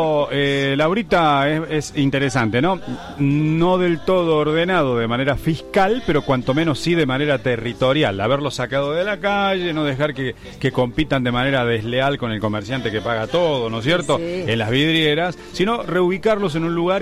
Laurita, es interesante, ¿no? No del todo ordenado de manera fiscal, pero cuanto menos sí de manera territorial. Haberlo sacado de la calle, no dejar que compitan de manera desleal con el comerciante que paga todo, ¿no es cierto? Sí. En las vidrieras, sino reubicarlos en un lugar